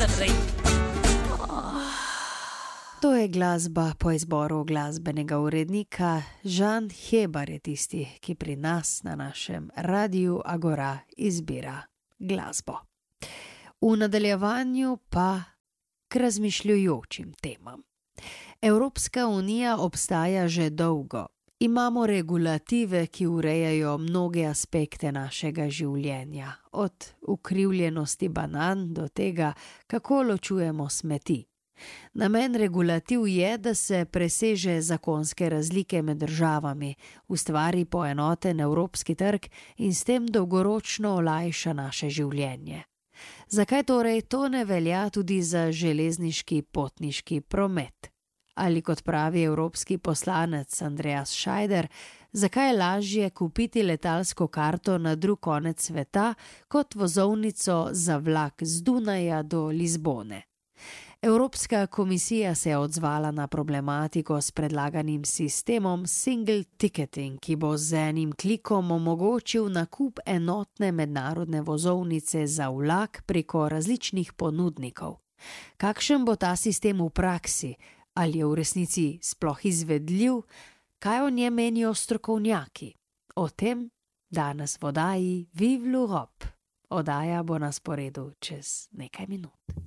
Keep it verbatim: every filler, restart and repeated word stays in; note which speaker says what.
Speaker 1: To je glasba po izboru glasbenega urednika. Žan Hebar je tisti, ki pri nas na našem Radiu Agora izbira glasbo. V nadaljevanju pa k razmišljujočim temam. Evropska unija obstaja že dolgo. Imamo regulative, ki urejajo mnoge aspekte našega življenja, od ukrivljenosti banan do tega, kako ločujemo smeti. Namen regulativ je, da se preseže zakonske razlike med državami, ustvari poenoten evropski trg in s tem dolgoročno olajša naše življenje. Zakaj torej to ne velja tudi za železniški potniški promet? Ali kot pravi evropski poslanec Andreas Scheider, zakaj je lažje kupiti letalsko karto na drug konec sveta kot vozovnico za vlak z Dunaja do Lizbone? Evropska komisija se je odzvala na problematiko s predlaganim sistemom single ticketing, ki bo z enim klikom omogočil nakup enotne mednarodne vozovnice za vlak preko različnih ponudnikov. Kakšen bo ta sistem v praksi? Ali je v resnici sploh izvedljiv? Kaj o njem menijo strokovnjaki? O tem danes v oddaji Vive l'Europe. Oddaja bo na sporedu čez nekaj minut.